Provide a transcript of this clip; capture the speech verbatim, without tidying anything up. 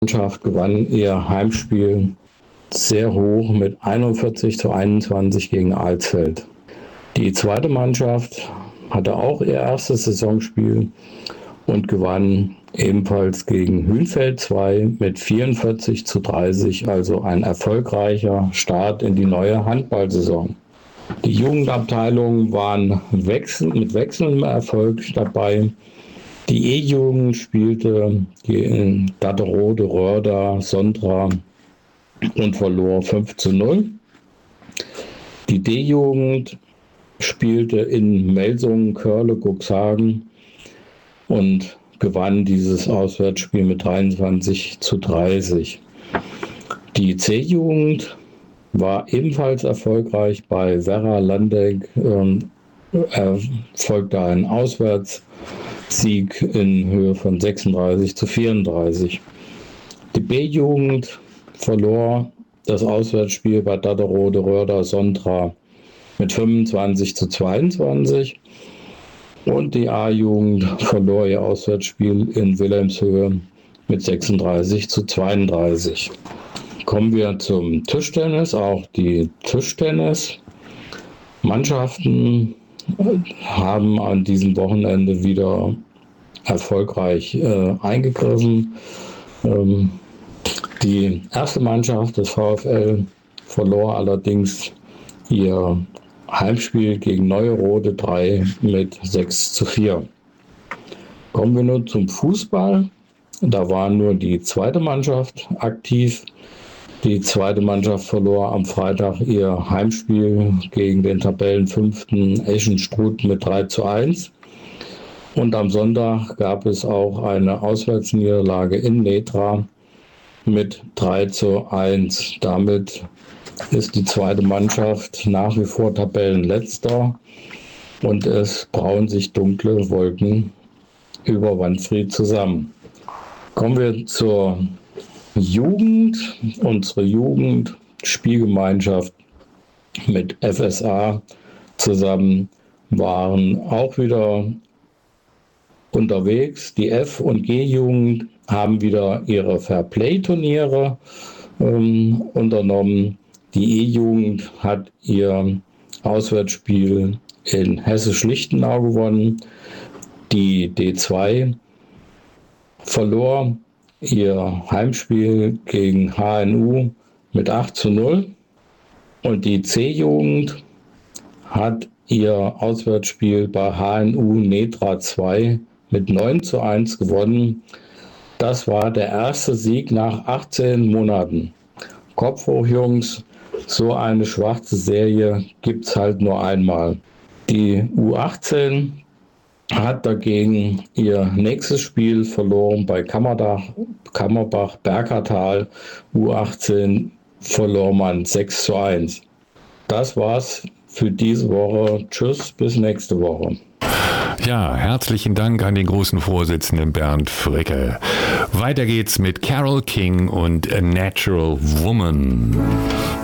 Mannschaft gewann ihr Heimspiel sehr hoch mit einundvierzig zu einundzwanzig gegen Alsfeld. Die zweite Mannschaft hatte auch ihr erstes Saisonspiel und gewann ebenfalls gegen Hünfeld zwei mit vierundvierzig zu dreißig, also ein erfolgreicher Start in die neue Handballsaison. Die Jugendabteilungen waren wechsel- mit wechselndem Erfolg dabei. Die E-Jugend spielte gegen Datterode, Rörda, Sondra und verlor fünf zu null. Die D-Jugend spielte in Melsungen, Körle, Cuxhagen und gewann dieses Auswärtsspiel mit dreiundzwanzig zu dreißig. Die C-Jugend war ebenfalls erfolgreich bei Werra Landeck. Ähm, erfolgte ein Auswärtssieg in Höhe von sechsunddreißig zu vierunddreißig. Die B-Jugend verlor das Auswärtsspiel bei Datterode, Rörda, Sondra mit fünfundzwanzig zu zweiundzwanzig. Und die A-Jugend verlor ihr Auswärtsspiel in Wilhelmshöhe mit sechsunddreißig zu zweiunddreißig. Kommen wir zum Tischtennis. Auch die Tischtennismannschaften haben an diesem Wochenende wieder erfolgreich äh, eingegriffen. Ähm, die erste Mannschaft des VfL verlor allerdings ihr Heimspiel gegen Neurode drei mit sechs zu vier. Kommen wir nun zum Fußball. Da war nur die zweite Mannschaft aktiv. Die zweite Mannschaft verlor am Freitag ihr Heimspiel gegen den Tabellenfünften Eschenstruth mit drei zu eins. Und am Sonntag gab es auch eine Auswärtsniederlage in Netra mit drei zu eins. Damit ist die zweite Mannschaft nach wie vor Tabellenletzter und es brauen sich dunkle Wolken über Wanfried zusammen. Kommen wir zur Jugend. Unsere Jugendspielgemeinschaft mit F S A zusammen waren auch wieder unterwegs. Die F- und G-Jugend haben wieder ihre Fairplay-Turniere ähm, unternommen. Die E-Jugend hat ihr Auswärtsspiel in Hessisch-Lichtenau gewonnen. Die D zwei verlor ihr Heimspiel gegen H N U mit acht zu null. Und die C-Jugend hat ihr Auswärtsspiel bei H N U Netra zwei mit neun zu eins gewonnen. Das war der erste Sieg nach achtzehn Monaten. Kopf hoch, Jungs, so eine schwarze Serie gibt es halt nur einmal. Die U achtzehn hat dagegen ihr nächstes Spiel verloren bei Kammerdach, Kammerbach Bergertal. U achtzehn verlor man sechs zu eins. Das war's für diese Woche. Tschüss, bis nächste Woche. Ja, herzlichen Dank an den großen Vorsitzenden Bernd Fricke. Weiter geht's mit Carole King und A Natural Woman.